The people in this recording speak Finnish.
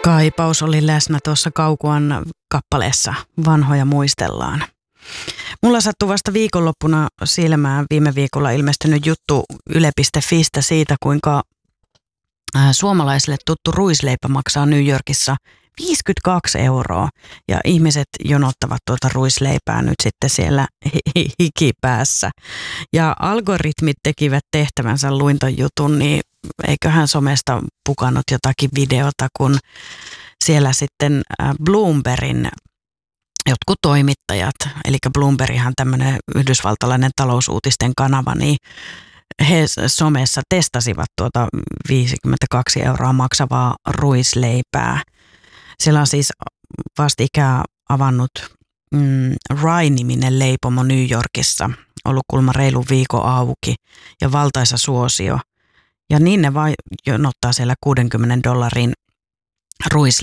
Kaipaus oli läsnä tuossa Kaukuan kappaleessa Vanhoja muistellaan. Mulla sattui vasta viikonloppuna silmään viime viikolla ilmestynyt juttu Yle.fistä siitä, kuinka suomalaisille tuttu ruisleipä maksaa New Yorkissa 52 €. Ja ihmiset jonottavat tuota ruisleipää nyt sitten siellä hikipäässä. Ja algoritmit tekivät tehtävänsä, luin ton jutun, niin eiköhän somesta pukannut jotakin videota, kun siellä sitten Bloombergin jotkut toimittajat, eli Bloomberghan tämmöinen yhdysvaltalainen talousuutisten kanava, niin he somessa testasivat tuota 52 € maksavaa ruisleipää. Siellä on siis vastikään avannut Rye-niminen leipomo New Yorkissa, ollut kulma reilun viikon auki ja valtaisa suosio. Ja niin ne vaan jonottaa siellä $60 ruisleipää.